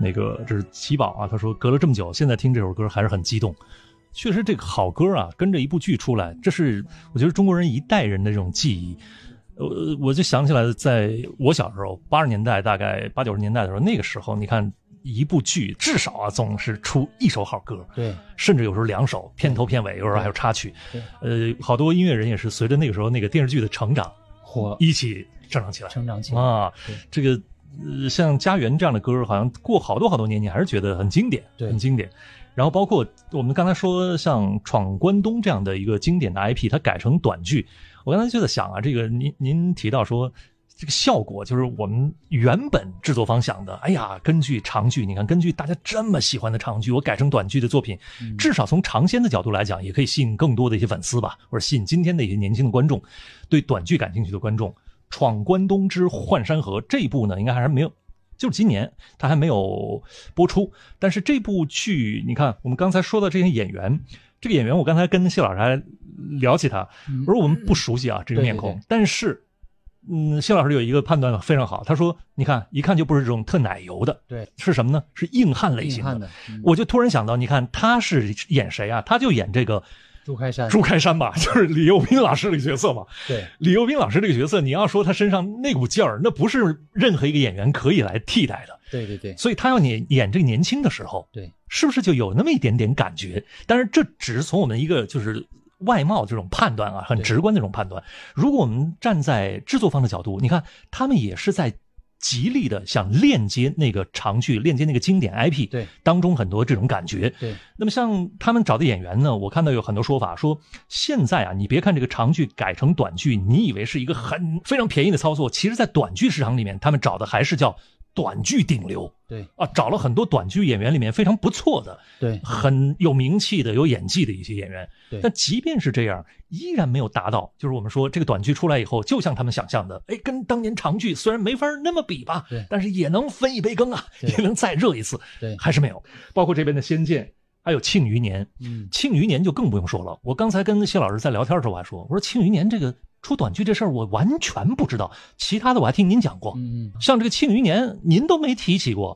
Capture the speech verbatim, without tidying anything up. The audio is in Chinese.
那个这是奇宝啊，他说隔了这么久，现在听这首歌还是很激动。确实，这个好歌啊，跟着一部剧出来，这是我觉得中国人一代人的这种记忆。呃，我就想起来，在我小时候，八十年代大概八九十年代的时候，那个时候，你看一部剧至少啊总是出一首好歌， 对， 甚至有时候两首，片头片尾，有时候还有插曲。呃，好多音乐人也是随着那个时候那个电视剧的成长， 火一起成长起来， 成长起来啊。这个呃，像家园这样的歌，好像过好多好多年，你还是觉得很经典， 对， 很经典。然后包括我们刚才说像《闯关东》这样的一个经典的 I P， 它改成短剧，我刚才就在想啊，这个您您提到说这个效果，就是我们原本制作方想的，哎呀，根据长剧，你看根据大家这么喜欢的长剧，我改成短剧的作品， 嗯、 至少从长线的角度来讲，也可以吸引更多的一些粉丝吧，或者吸引今天的一些年轻的观众，对短剧感兴趣的观众。《闯关东之幻山河》这一部呢，应该还是没有。就是今年它还没有播出，但是这部剧你看我们刚才说的这些演员，这个演员我刚才跟谢老师还聊起他，我说我们不熟悉啊、嗯、这个面孔，对对对，但是嗯，谢老师有一个判断非常好，他说你看一看就不是这种特奶油的， 对， 是什么呢？是硬汉类型的， 硬汉的嗯、 我就突然想到，你看他是演谁啊？他就演这个朱开山， 朱开山吧，就是李幼斌老师这个角色嘛。 对， 李幼斌老师这个角色，你要说他身上那股劲儿，那不是任何一个演员可以来替代的。 对对对， 所以他要演演这个年轻的时候， 对， 是不是就有那么一点点感觉？但是这只是从我们一个就是外貌这种判断啊，很直观的这种判断。如果我们站在制作方的角度，你看他们也是在极力的想链接那个长剧，链接那个经典 I P， 对， 当中很多这种感觉。 对， 那么像他们找的演员呢，我看到有很多说法，说现在啊，你别看这个长剧改成短剧，你以为是一个很非常便宜的操作，其实在短剧市场里面，他们找的还是叫短剧顶流。 对啊，找了很多短剧演员里面非常不错的， 对， 很有名气的、有演技的一些演员。 对， 但即便是这样，依然没有达到，就是我们说这个短剧出来以后，就像他们想象的，哎，跟当年长剧虽然没法那么比吧， 对， 但是也能分一杯羹啊，也能再热一次。 对， 还是没有。包括这边的《仙剑》，还有《庆余年》。 嗯， 《庆余年》就更不用说了。我刚才跟谢老师在聊天的时候，我还说，我说《庆余年》这个出短剧这事儿，我完全不知道，其他的我还听您讲过。 嗯， 像这个《庆余年》，您都没提起过。